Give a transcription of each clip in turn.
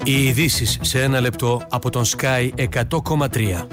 Οι ειδήσεις σε ένα λεπτό από τον Sky 100,3.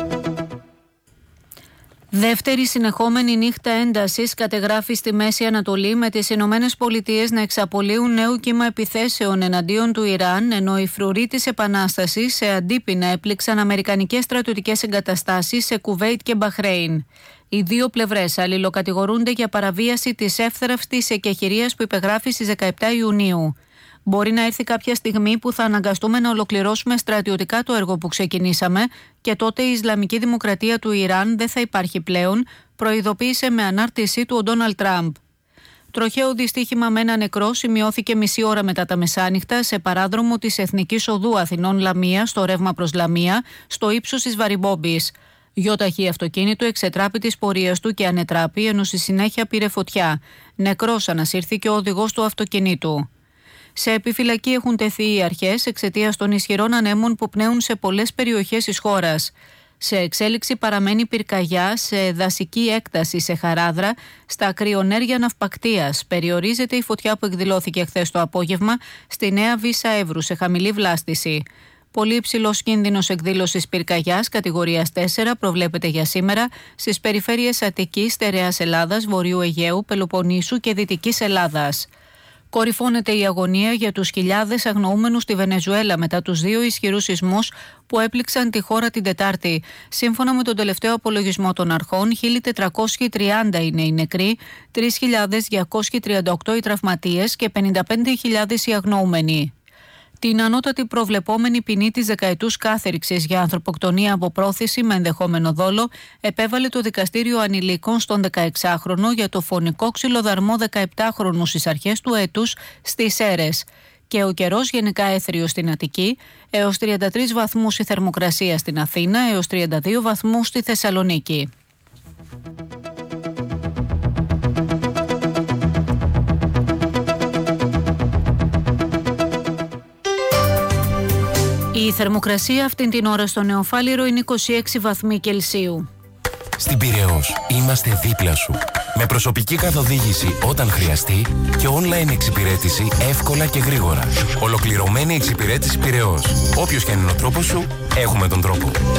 Δεύτερη συνεχόμενη νύχτα έντασης κατεγράφει στη Μέση Ανατολή, με τις Ηνωμένες Πολιτείες να εξαπολύουν νέο κύμα επιθέσεων εναντίον του Ιράν, ενώ οι φρουροί της Επανάστασης σε αντίπεινα έπληξαν αμερικανικές στρατιωτικές εγκαταστάσεις σε Κουβέιτ και Μπαχρέιν. Οι δύο πλευρές αλληλοκατηγορούνται για παραβίαση της εύθραυστης εκεχηρίας που υπεγράφει στις 17 Ιουνίου. Μπορεί να έρθει κάποια στιγμή που θα αναγκαστούμε να ολοκληρώσουμε στρατιωτικά το έργο που ξεκινήσαμε και τότε η Ισλαμική Δημοκρατία του Ιράν δεν θα υπάρχει πλέον, προειδοποίησε με ανάρτησή του ο Ντόναλντ Τραμπ. Τροχαίο δυστύχημα με ένα νεκρό σημειώθηκε μισή ώρα μετά τα μεσάνυχτα σε παράδρομο της Εθνικής Οδού Αθηνών Λαμία, στο ρεύμα προς Λαμία, στο ύψος της Βαριμπόμπης. Γιοταχή αυτοκίνητο εξετράπη της πορείας του και ανετράπη, ενώ στη συνέχεια πήρε φωτιά. Νεκρός ανασύρθηκε ο οδηγός του αυτοκινήτου. Σε επιφυλακή έχουν τεθεί οι αρχές εξαιτίας των ισχυρών ανέμων που πνέουν σε πολλές περιοχές της χώρας. Σε εξέλιξη παραμένει πυρκαγιά σε δασική έκταση σε Χαράδρα, στα κρυονέρια ναυπακτείας. Περιορίζεται η φωτιά που εκδηλώθηκε χθες το απόγευμα στη Νέα Βύσσα Εύρου, σε χαμηλή βλάστηση. Πολύ υψηλός κίνδυνος εκδήλωσης πυρκαγιάς κατηγορίας 4 προβλέπεται για σήμερα στις περιφέρειες Αττικής, Στερεάς Ελλάδας, Βορείου Αιγαίου, Πελοποννήσου και Δυτικής Ελλάδας. Κορυφώνεται η αγωνία για τους χιλιάδες αγνοούμενους στη Βενεζουέλα μετά τους δύο ισχυρούς σεισμούς που έπληξαν τη χώρα την Τετάρτη. Σύμφωνα με τον τελευταίο απολογισμό των αρχών, 1.430 είναι οι νεκροί, 3.238 οι τραυματίες και 55.000 οι αγνοούμενοι. Την ανώτατη προβλεπόμενη ποινή της δεκαετούς κάθερξης για ανθρωποκτονία από πρόθεση με ενδεχόμενο δόλο επέβαλε το Δικαστήριο Ανηλίκων στον 16χρονο για το φωνικό ξυλοδαρμό 17χρονου στις αρχές του έτους στις Σέρρες. Και ο καιρός γενικά έθριος στην Αττική, έως 33 βαθμούς η θερμοκρασία στην Αθήνα, έως 32 βαθμούς στη Θεσσαλονίκη. Η θερμοκρασία αυτήν την ώρα στο Νεοφάλιρο είναι 26 βαθμοί Κελσίου. Στην Πειραιώς είμαστε δίπλα σου. Με προσωπική καθοδήγηση όταν χρειαστεί και online εξυπηρέτηση εύκολα και γρήγορα. Ολοκληρωμένη εξυπηρέτηση Πειραιώς. Όποιος και αν είναι ο τρόπος σου, έχουμε τον τρόπο.